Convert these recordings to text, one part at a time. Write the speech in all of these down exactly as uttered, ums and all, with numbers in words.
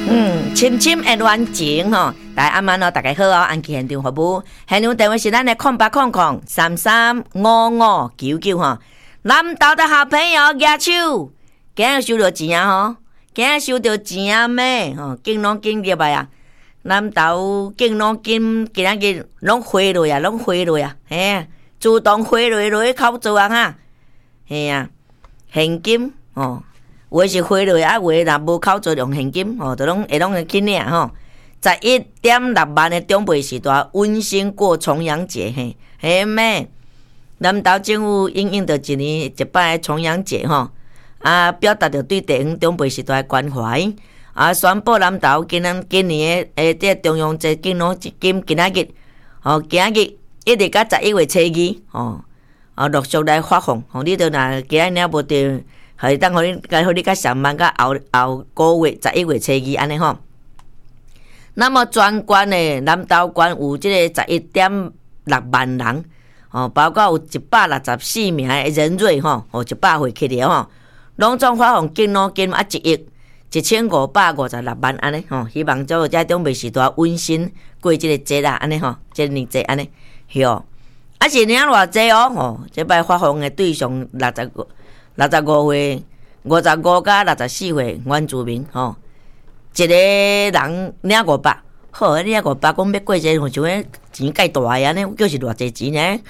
嗯，深深的恋情吼，大家晚安哦，大家好哦，安琪现场服务，现场电话是咱的空八空空三三五五九九吼。南投的好朋友举手，今日收到钱啊吼，今日收到钱啊咩吼，紧拢紧入来啊！南投紧拢紧，今仔日拢回落啊，拢回落啊，嘿，自动回落落去口座啊哈，嘿啊，现金哦。有的是回落啊，有的若无口座用现金，吼，就拢会拢会去领吼。十一点六万的长辈时代，温馨过重阳节嘿，嘿咩？南投政府应应着一年一摆的重阳节吼，啊，表达着对地方长辈时代的关怀，啊，宣布南投今年今年的诶，这重阳节今拢今今仔日，吼，今仔日一直到十一月初二，吼，啊，陆续来发放，吼，你着若今仔日无着。係等互你，甲互你甲上班，甲後後個月十一月初二安尼吼。那麼全縣的南投縣有即個十一點六萬人，哦，包括有一百六十四名的人瑞吼，哦，一百歲起了吼，攏總發放金咯金啊一億一千五百五十六萬安尼吼，希望做遮長輩時代溫馨過即個節啦安尼吼，即個年節安尼，係哦。啊是領偌濟哦，吼，即擺發放的對象六十個。六十五歲、五十五加六十四歲原住民吼，一個人領五百，好，領五百，講要過節，我想講錢介大個安尼，叫是偌濟錢呢？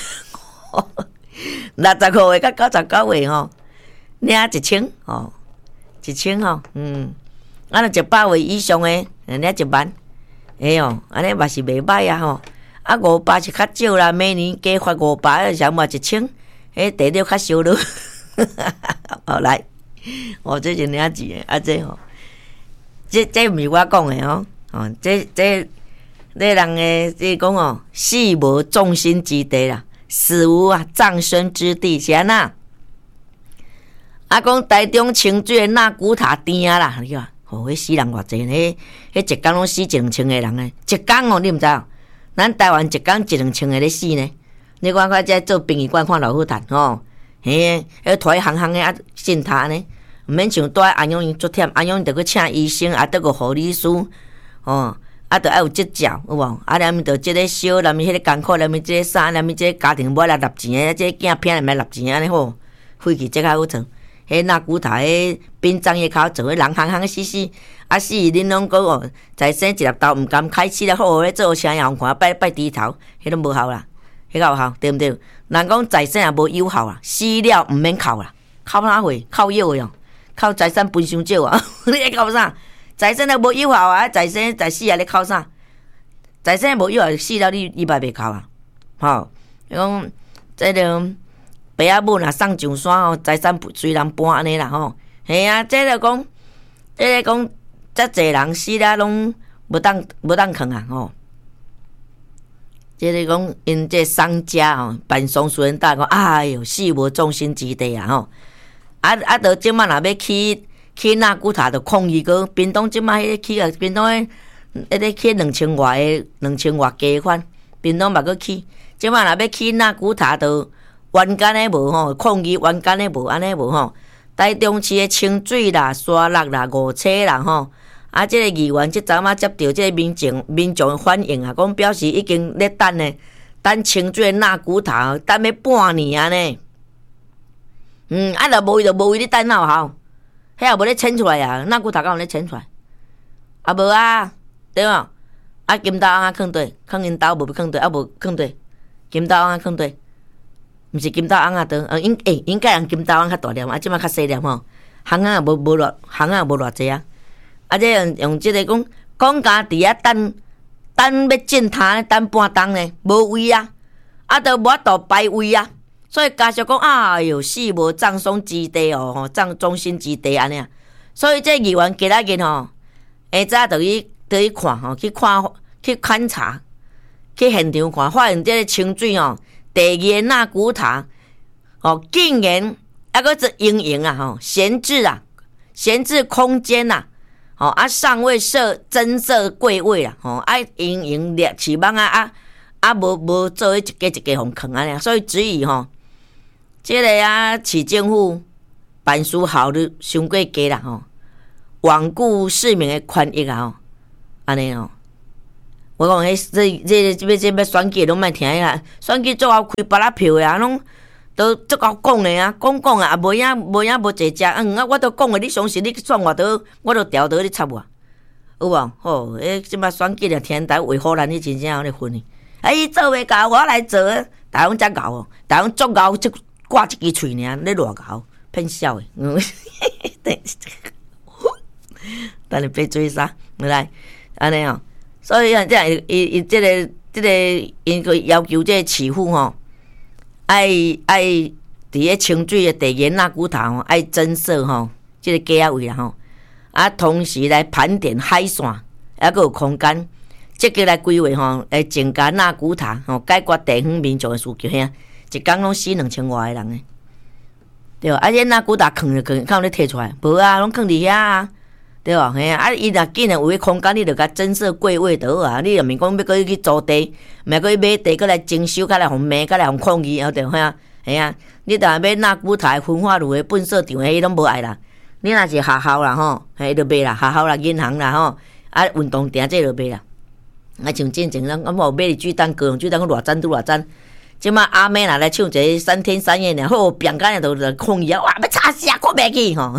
六十五歲到九十九歲吼，領一千吼，一千吼，嗯，啊，若一百歲以上的，領一萬，哎喲，安尼嘛是袂歹啊吼，啊五百是較少啦，每年加發五百，上嘛一千，迄地了較少咯。好来，哦，这是领钱啊！这吼，这这毋是我讲的哦，哦，这这这人诶，这讲哦，死无葬身之地啦，死无啊葬身之地是安那？啊，讲台中清水的纳古塔店啊啦，你看，哦，迄死人偌济呢？迄一工拢死一两千个人呢，一工哦，你毋知哦？咱台湾一工一两千个咧死呢？你看看这做殡仪馆看老好赚吼。嘿，迄拖行行诶啊，信他呢，毋免像住喺安阳足忝，安阳着去请医生，啊，得个护理师，哦，啊，着爱有执照，有无？啊，连面着即个烧，连面迄个艰苦，连面即个啥，连面即个家庭要来纳钱诶，即个囝偏来来纳钱安尼好，费气即较好做。迄那古台迄殡葬业较做，人行行死死，啊死恁拢讲哦，再生一粒豆毋甘开始了，好咧做啥样看拜拜低頭，迄拢无效啦。迄个有效对毋对？人讲财产也无有效啊，死了毋免扣啦，扣哪会？扣药的哦，扣财产分伤少啊！你咧扣啥？财产也无有效啊，财产在死啊，咧扣啥？财产无有效，死了你你嘛袂扣啊？吼，讲这个爸仔母若送上山吼，财产随人搬安尼啦吼。嘿啊，这个讲，这个讲，遮济人死了拢无当无当囥啊吼。即个讲，因这商家吼，办丧事人大讲，哎哟，死无葬身之地啊吼！啊啊，到即摆若要去去那古塔着抗议个，屏东即摆迄个去啊，屏东迄迄个去两千外个两千外加款，屏东嘛搁去，即摆若要去那古塔着完干诶无吼，抗议完干诶无安尼无吼，台中市诶清水啦、沙鹿啦、五车啦吼。啊！即、這個議員即陣仔接到即個民眾民眾反應啊，講表示已經咧等呢，等清水納古塔等要半年啊呢。嗯，啊，若無伊就無伊咧等哪有效？迄也無咧遷出來啊，納古塔敢有咧遷出來？啊無啊，對無？啊金刀啊囥對，囥因兜無要囥對，啊無囥對，金刀啊囥對，毋是金刀翁啊倒，啊應誒應該用金刀翁較大粒，啊即擺較細粒吼，行啊無無偌行啊無偌濟啊。啊！即用用即個講講家佇遐等等要進塔等半冬呢，無位啊！啊，都無法度排位啊！所以家屬講，哎喲，死無葬身之地哦，吼，葬葬身之地安尼啊！所以這議員今仔日吼，下早就去就去看吼，去看去勘察，去現場看，發現即個清水吼，第二納古塔哦，竟然啊個是營營啊吼，閒置啊，閒置空間啊！哦啊，尚未設增設櫃位啦，吼啊，營營列市網啊啊啊，無無做一家一家互囥安尼，所以質疑吼，即、這個啊市政府辦事效率傷過低啦吼， 罔顧市民的權益啊！吼，安尼哦，我講迄這這這這要選舉攏莫聽啊！選舉最後開巴拉票的啊，攏都足夠講的啊，講講啊，無影無影無濟食，嗯啊，我都講的，你相信你選我都我都調倒你插我，有無？吼，誒，即擺選舉啊，天台為好咱你真正有咧分呢？哎，伊做袂到，我來做，大家遮牛哦，大家足牛，即掛一支喙爾，你偌牛，騙笑的，嗯，等你別做啥，來，安尼哦，所以啊，即係伊伊即個即個因個要求即個市府吼，愛愛佇個清水的地緣納古塔吼，愛增設吼，即個價位啦吼，啊，同時來盤點海線，還佫有空間。積極來規劃吼，來增加納古塔吼，解決地方民眾的需求遐，一工攏死兩千外個人誒，對，啊，這納古塔囥就囥，看有咧摕出來，無啊，攏囥佇遐啊，對哦，嘿啊，啊，伊若既然有迄空間，你著甲增設櫃位就好啊，你又免講要擱去租地，毋係擱去買地，擱來徵收，擱來互罵，擱來互抗議，啊，對嘿啊，嘿啊，你著買納古塔的分化路的糞掃場，迄攏無愛啦，你若是學校啦吼，嘿，著賣啦，學校啦，銀行啦吼，啊，運動場這著賣啦。啊，像之前咱我冇買哩巨蛋高雄巨蛋，我偌讚都偌讚。即馬阿妹若來唱一個三天三夜呢，好變干就就抗議啊！哇，要吵死啊，看袂起吼。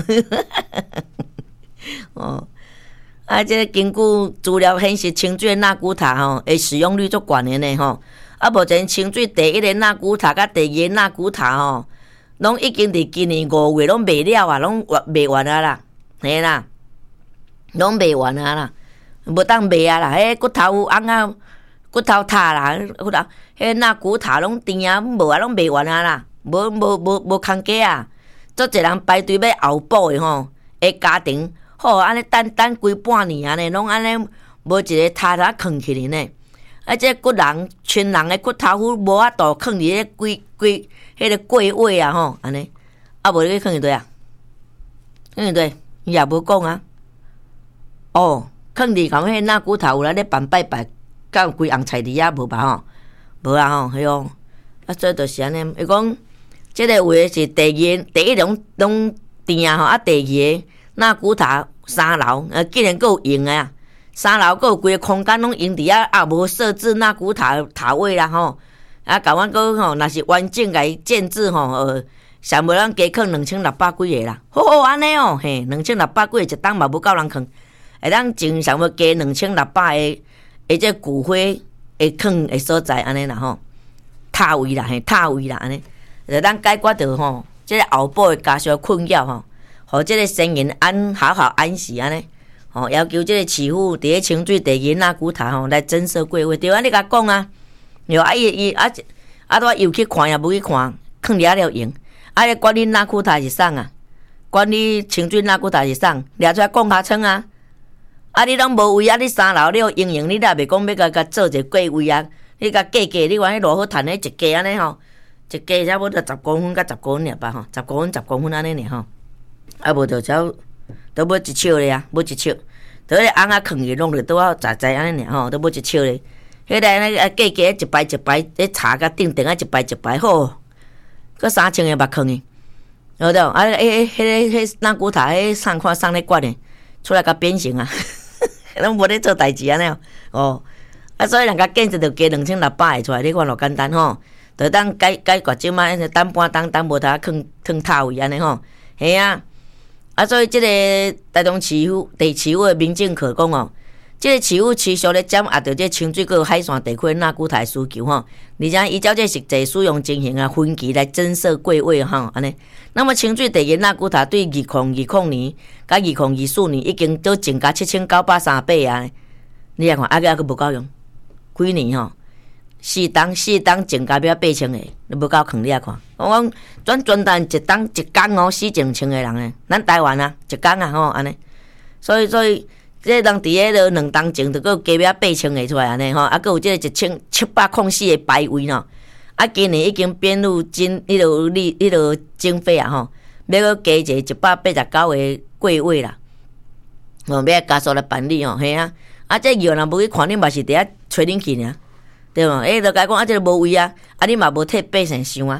哦，啊，即、這個根據資料顯示，清水納古塔吼，誒使用率足懸的呢吼。啊，目前清水第一個納古塔甲第二個納古塔吼，攏已經佇今年五月攏賣了啊，攏賣完啊啦，嘿啦，攏賣完啊啦。無當賣啊啦，迄骨頭翁啊，骨頭塔啦，骨頭，迄納古塔攏甜啊，無啊攏賣完啊啦，無無無無空價啊，足儕人排隊要後補的吼，誒家庭，好安尼等等規半年安尼，攏安尼無一個塔塔囥起哩呢，啊這骨人群人的骨頭虎無法度囥佇迄規規迄個櫃位啊吼，安尼，啊無你去囥佇佗啊，囥佇佗，伊也無講啊，哦。囥佇講迄納古塔有來咧辦拜拜，甲有規紅菜梨啊無吧吼，無啊吼，迄哦，啊所以就是安尼。伊講，即個位是第二第一種攏甜吼，啊第二個納古塔三樓，呃竟然佫有用誒啊，三樓佫有規個空間攏用佇啊，啊無設置納古塔塔位啦吼，啊甲阮佫吼，若是完整甲伊建置吼，呃，上無咱加囥兩千六百幾個啦，好好安尼哦，嘿，兩千六百幾個一檔嘛無夠人囥。會當正常要加兩千六百個，而且骨灰會囥的所在安尼啦吼，塔位啦，嘿塔位啦安尼，就當解決到吼，即個後補的家屬困擾吼，互即個先人安好好安息安尼，吼要求即個市府佇咧清水第二納古塔吼來增設櫃位，對啊，你甲講啊，有啊伊伊啊啊拄又去看也無去看，囥掠了用，啊咧管理納古塔是啥啊？管理清水納古塔是啥？掠出來講較清啊！啊！你攏無位啊！你三樓你有營營，你若袂講要甲甲做一個櫃位啊！你甲價價，你看迄偌好趁迄一價安尼吼，一價差不多十公分甲十公分爾吧吼，十公分十公分安尼爾吼，啊無就只都無一尺咧啊，無一尺，都迄個翁仔囥去弄着拄好雜雜安尼爾吼，都無一尺咧。迄個安尼啊價價一排一排，迄茶甲頂頂啊一排一排好，佮三千個目囥去，有着啊？迄迄迄迄納古塔迄送看送咧關的，出來甲變形啊！拢無咧做代志安尼哦，啊，所以人家建設着加兩千六百個出來，你看偌簡單吼，就當解解決即擺等半當當無通囥囥塔位安尼吼，係啊，啊，所以即個台中市府地市府的民政課講哦，即個市府持續咧掌握着即清水閣海線地區納古塔需求吼，而且依照即實際使用情形啊，分期來增設櫃位吼，安尼。那麼清水第二納古塔對二零二零年甲二零二四年已經都增加七千九百三十八啊！你來看，啊個啊個無夠用，幾年吼，四檔四檔增加要八千個，你無夠囥你來看。我講轉轉單一檔一工哦，四兩千個人誒，咱台灣啊一工啊吼安尼，所以所以即個人佇個兩檔前就佫加要八千個出來安尼吼，啊佫有即個一千七百零四個排位喏。啊，今年已經編入經迄落哩迄落經費啊吼，要擱加一個一百八十九個櫃位啦，哦，要加速來辦理哦，係啊，啊，這個若無去看，你嘛是佇遐找恁去爾，對無？誒，就甲講啊，這個無位啊，啊，你嘛無替百姓想啊，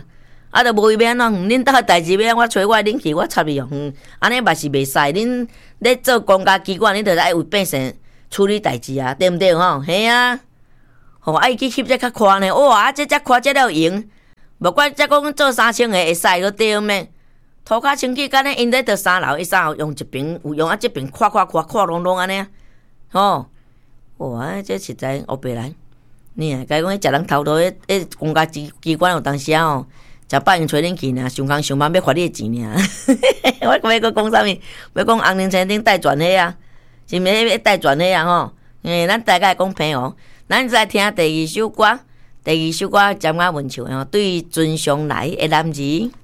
啊，著无伊要安怎？恁兜诶代志要安怎？我找我恁去，我插你哦。嗯，安尼嘛是袂使。恁咧做公家机关，恁著爱为百姓处理代志啊，对毋对吼？嘿啊，吼，啊伊去翕只较宽呢，哇，啊这只宽这了用，无管只讲做三千个会使个对毋咩？涂骹清气，干呢因咧着三楼，伊三楼用一边有用啊，这边垮垮垮垮隆隆安尼，吼，哇，这实在黑白来。你啊，甲讲迄食人头路，迄迄公家机机关有当时啊吼。食饱用找恁去尔，上工上班要发你诶钱尔。我要搁讲啥物？要讲红林餐厅代转迄啊，是毋是迄代转迄啊吼？诶，咱大概讲朋友，咱再听第二首歌，第二首歌《江雅文唱》吼，对尊上来诶男儿。